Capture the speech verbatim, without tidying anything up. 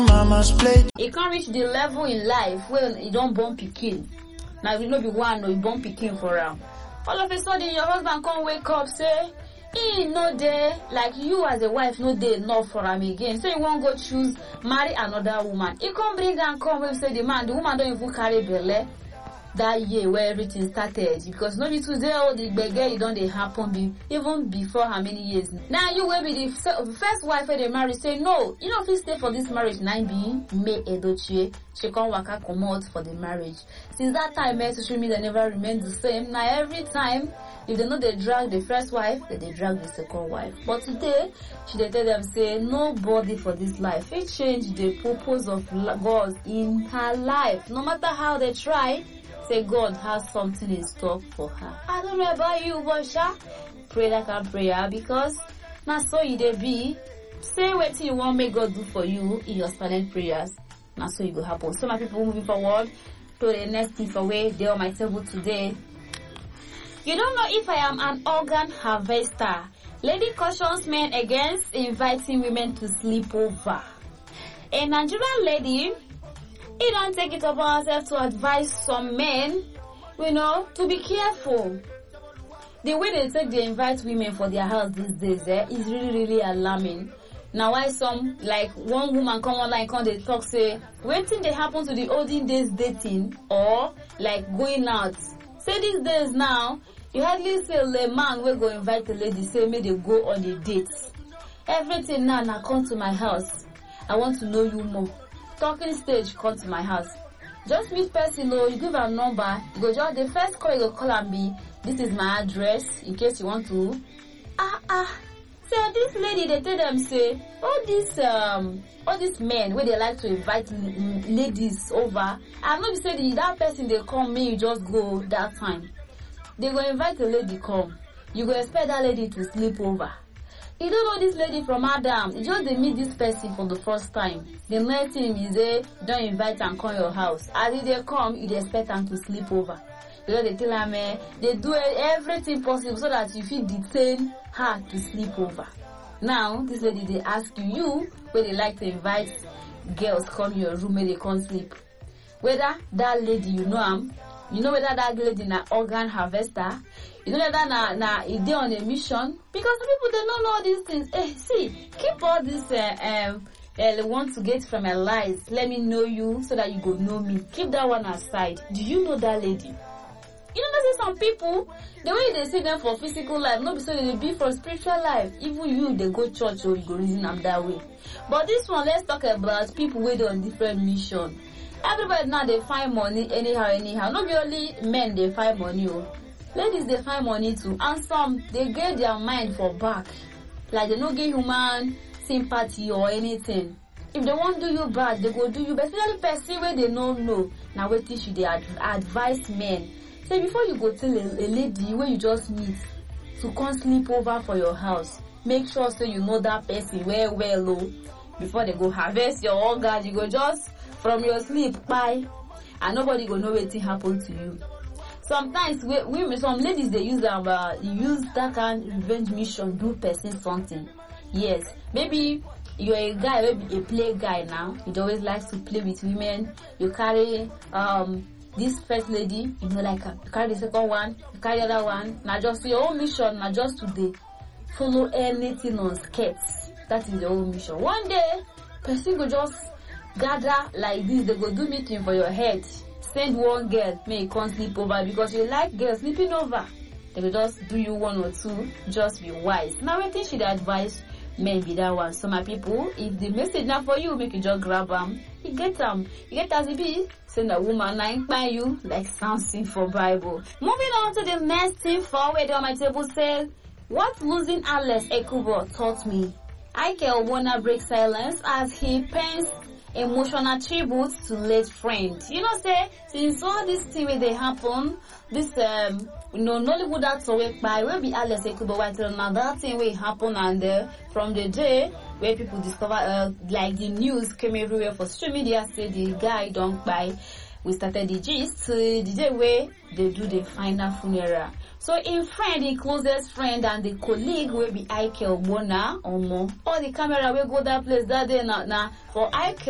Mama's plate. You can't reach the level in life where you don't born pikin. Now you know be one or you born pikin for am. All of a sudden your husband come wake up say he no dey, like you as a wife no dey enough for am again. So you won't go choose marry another woman. He come bring and come and say the man, the woman don't even carry belle that year where everything started, because no be today all the gbege don't dey happen be, even before how many years. Now you will be the first wife where they marry say no, you know if you stay for this marriage nine be May Edochie, she come waka comot for the marriage. Since that time eh, social media never remained the same. Now every time if they know they drag the first wife, then they drag the second wife. But today she dey tell them say nobody for this life it change the purpose of God in her life. No matter how they try, say God has something in store for her. I don't know about you, but sha, pray like a prayer, because now so you dey be. Say what you want make God do for you in your silent prayers. Now so you go happen. So my people moving forward to the next thing for where they on my table today. You don't know if I am an organ harvester. Lady cautions men against inviting women to sleep over. A Nigerian lady, he don't take it upon herself to advise some men, you know, to be careful. The way they take they invite women for their house these days eh, is really, really alarming. Now why some, like one woman come online, come they talk say, waiting they happen to the olden days dating or like going out. Say these days now, you hardly say a man will go invite a lady, say may they go on a date. Everything now, now come to my house. I want to know you more. Talking stage, come to my house. Just meet person, no, you give her number, you go just the first call you go call and be, this is my address in case you want to. Ah ah. So this lady they tell them say, all these um all these men where they like to invite ladies over, I'm not saying that person they come me you just go that time. They go invite a lady come. You go expect that lady to sleep over. You don't know this lady from Adam. You just they meet this person for the first time. The next thing is they don't invite and come your house. As they come, you expect them to sleep over. Because they tell them eh, they do everything possible so that you feel detain her to sleep over. Now this lady they ask you, you where they like to invite girls come your room where they can't sleep. Whether that lady you know am, you know whether that lady na organ harvester, you know whether na na is they on a mission, because some people they don't know all these things. Eh, see, keep all this uh, um uh, want to get from my lies. Let me know you so that you go know me. Keep that one aside. Do you know that lady? You know, there's some people, the way they see them for physical life, not so they be for spiritual life. Even you, they go church or you go reason them that way. But this one, let's talk about people with on different mission. Everybody now they find money anyhow, anyhow. Not only men they find money, oh. Ladies they find money too, and some they get their mind for back, like they don't get human sympathy or anything. If they won't do you bad, they go do you. But especially person where they don't know. Now wait till they ad- advise men. So before you go tell a, a lady where you just meet to come sleep over for your house, make sure so you know that person well well oh. Before they go harvest your organ, you go just from your sleep bye, and nobody go know what happen to you. Sometimes we, we some ladies they use um, uh, use that kind of revenge mission do person something. Yes, maybe you're a guy, maybe a play guy now. You always like to play with women. You carry um this first lady, you know, like uh, you carry the second one, you carry the other one. Now just your own mission, now just today follow anything on skirts. That is your own mission. One day, person go just gather like this. They go do meeting for your head. Send one girl, may you come sleep over because you like girls sleeping over. They will just do you one or two. Just be wise. Now, I think she'd advise men be that one. So my people, if the message now for you, make you just grab them. You get them. You get as it be. Send a woman nine by you like something for Bible. Moving on to the next thing for where on my table says, what losing Alex Ekubo taught me. Ike Ogbonna breaks silence as he pens emotional tribute to late friend. You know, say since all this thing where they happen, this um you know Nollywood actor work by will be Alex Ekubo White now that thing will happen, and uh, from the day where people discover uh, like the news came everywhere for social media say the guy don't buy. We started the gist uh, the day where they do the final funeral. So in friend, the closest friend and the colleague will be Ike Ogbonna or more. All the camera will go that place that day now. Now for Ike.